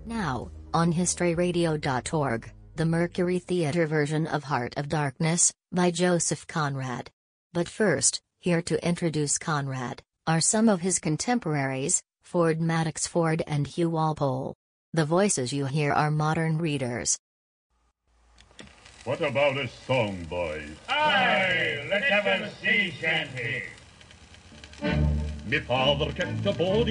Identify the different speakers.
Speaker 1: Now, on historyradio.org, the Mercury Theatre version of Heart of Darkness, by Joseph Conrad. But first, here to introduce Conrad, are some of his contemporaries, Ford Madox Ford and Hugh Walpole. The voices you hear are modern readers.
Speaker 2: What about a song, boys?
Speaker 3: Aye, let's have a sea shanty.
Speaker 2: Me father kept a boarding